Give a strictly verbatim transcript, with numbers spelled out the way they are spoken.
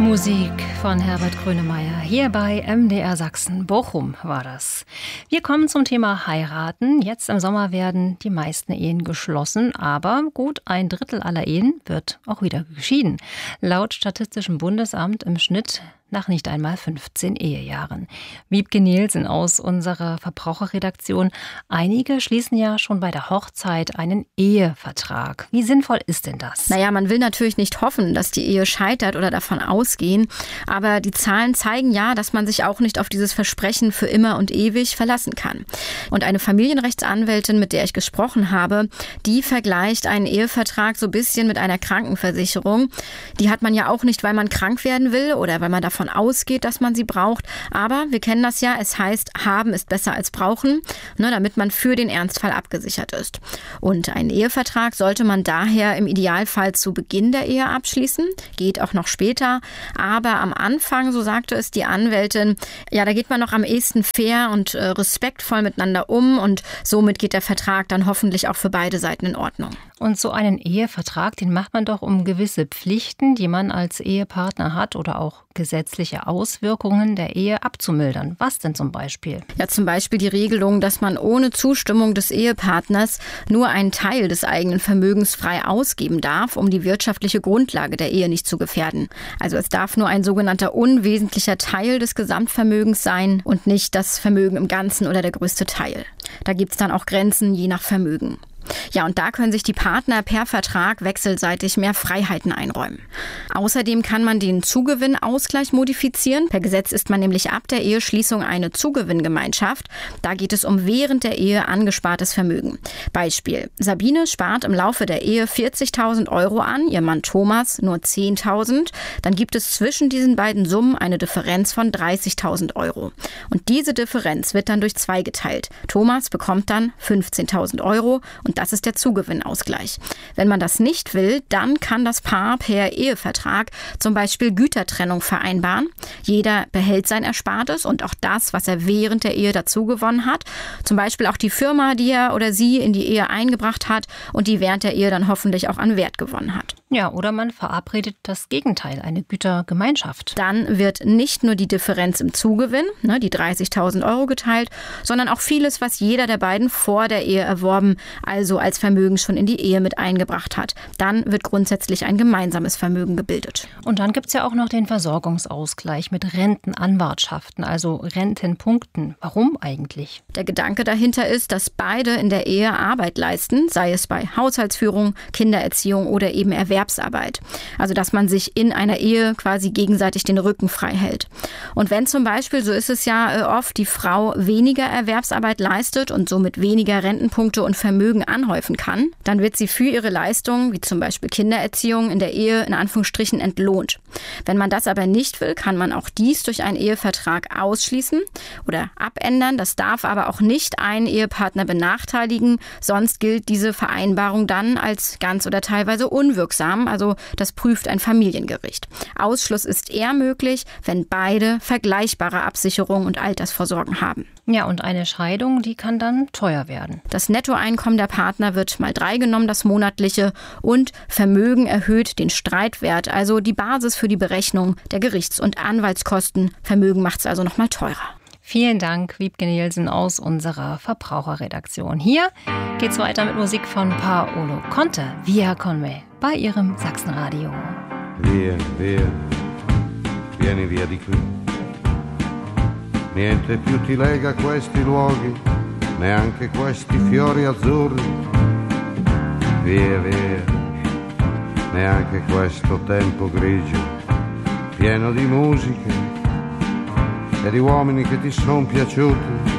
Musik von Herbert Grönemeyer. Hier bei M D R Sachsen. Bochum war das. Wir kommen zum Thema Heiraten. Jetzt im Sommer werden die meisten Ehen geschlossen, aber gut ein Drittel aller Ehen wird auch wieder geschieden. Laut Statistischem Bundesamt im Schnitt nach nicht einmal fünfzehn Ehejahren. Wiebke Nielsen aus unserer Verbraucherredaktion. Einige schließen ja schon bei der Hochzeit einen Ehevertrag. Wie sinnvoll ist denn das? Naja, man will natürlich nicht hoffen, dass die Ehe scheitert oder davon ausgehen. Aber die Zahlen zeigen ja, dass man sich auch nicht auf dieses Versprechen für immer und ewig verlassen kann. Und eine Familienrechtsanwältin, mit der ich gesprochen habe, die vergleicht einen Ehevertrag so ein bisschen mit einer Krankenversicherung. Die hat man ja auch nicht, weil man krank werden will oder weil man davon ausgeht, dass man sie braucht. Aber wir kennen das ja, es heißt, haben ist besser als brauchen, ne, damit man für den Ernstfall abgesichert ist. Und einen Ehevertrag sollte man daher im Idealfall zu Beginn der Ehe abschließen, geht auch noch später. Aber am Anfang, so sagte es die Anwältin, ja, da geht man noch am ehesten fair und äh, respektvoll miteinander um und somit geht der Vertrag dann hoffentlich auch für beide Seiten in Ordnung. Und so einen Ehevertrag, den macht man doch, um gewisse Pflichten, die man als Ehepartner hat oder auch gesetzliche Auswirkungen der Ehe abzumildern. Was denn zum Beispiel? Ja, zum Beispiel die Regelung, dass man ohne Zustimmung des Ehepartners nur einen Teil des eigenen Vermögens frei ausgeben darf, um die wirtschaftliche Grundlage der Ehe nicht zu gefährden. Also es darf nur ein sogenannter unwesentlicher Teil des Gesamtvermögens sein und nicht das Vermögen im Ganzen oder der größte Teil. Da gibt es dann auch Grenzen je nach Vermögen. Ja, und da können sich die Partner per Vertrag wechselseitig mehr Freiheiten einräumen. Außerdem kann man den Zugewinnausgleich modifizieren. Per Gesetz ist man nämlich ab der Eheschließung eine Zugewinngemeinschaft. Da geht es um während der Ehe angespartes Vermögen. Beispiel: Sabine spart im Laufe der Ehe vierzigtausend Euro an, ihr Mann Thomas nur zehntausend. Dann gibt es zwischen diesen beiden Summen eine Differenz von dreißigtausend Euro. Und diese Differenz wird dann durch zwei geteilt. Thomas bekommt dann fünfzehntausend Euro und das ist der Zugewinnausgleich. Wenn man das nicht will, dann kann das Paar per Ehevertrag zum Beispiel Gütertrennung vereinbaren. Jeder behält sein Erspartes und auch das, was er während der Ehe dazu gewonnen hat. Zum Beispiel auch die Firma, die er oder sie in die Ehe eingebracht hat und die während der Ehe dann hoffentlich auch an Wert gewonnen hat. Ja, oder man verabredet das Gegenteil, eine Gütergemeinschaft. Dann wird nicht nur die Differenz im Zugewinn, ne, die dreißigtausend Euro geteilt, sondern auch vieles, was jeder der beiden vor der Ehe erworben, also als Vermögen schon in die Ehe mit eingebracht hat. Dann wird grundsätzlich ein gemeinsames Vermögen gebildet. Und dann gibt es ja auch noch den Versorgungsausgleich mit Rentenanwartschaften, also Rentenpunkten. Warum eigentlich? Der Gedanke dahinter ist, dass beide in der Ehe Arbeit leisten, sei es bei Haushaltsführung, Kindererziehung oder eben Erwerbsarbeit. Also dass man sich in einer Ehe quasi gegenseitig den Rücken frei hält. Und wenn zum Beispiel, so ist es ja oft, die Frau weniger Erwerbsarbeit leistet und somit weniger Rentenpunkte und Vermögen anhäufen kann, dann wird sie für ihre Leistungen, wie zum Beispiel Kindererziehung, in der Ehe in Anführungsstrichen entlohnt. Wenn man das aber nicht will, kann man auch dies durch einen Ehevertrag ausschließen oder abändern. Das darf aber auch nicht einen Ehepartner benachteiligen, sonst gilt diese Vereinbarung dann als ganz oder teilweise unwirksam. Also das prüft ein Familiengericht. Ausschluss ist eher möglich, wenn beide vergleichbare Absicherung und Altersvorsorgen haben. Ja, und eine Scheidung, die kann dann teuer werden. Das Nettoeinkommen der Partner wird mal drei genommen, das monatliche, und Vermögen erhöht den Streitwert, also die Basis für die Berechnung der Gerichts- und Anwaltskosten. Vermögen macht es also noch mal teurer. Vielen Dank, Wiebke Nielsen aus unserer Verbraucherredaktion. Hier geht's weiter mit Musik von Paolo Conte, Via con me, bei ihrem Sachsenradio. Via, via, vieni via di qui. Niente più ti lega questi luoghi, neanche questi fiori azzurri. Via, via, neanche questo tempo grigio, pieno di musiche e di uomini che ti son piaciuti.